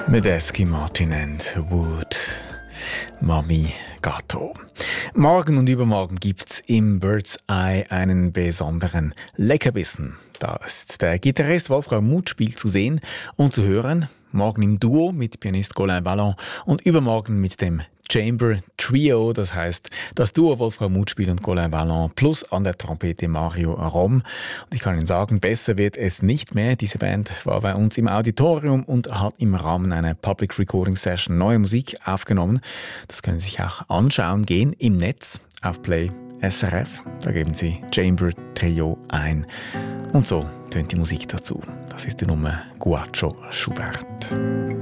Medeski, Martin and Wood, Mami Gatto. Morgen und übermorgen gibt's im Bird's Eye einen besonderen Leckerbissen. Da ist der Gitarrist Wolfram Mutspiel zu sehen und zu hören. Morgen im Duo mit Pianist Colin Vallon und übermorgen mit dem Chamber Trio, das heißt das Duo Wolfram Mutspiel und Colin Vallon plus an der Trompete Mario Rom. Und ich kann Ihnen sagen, besser wird es nicht mehr. Diese Band war bei uns im Auditorium und hat im Rahmen einer Public Recording Session neue Musik aufgenommen. Das können Sie sich auch anschauen gehen im Netz auf Play SRF. Da geben Sie Chamber Trio ein. Und so tönt die Musik dazu. Das ist die Nummer Guaccio Schubert.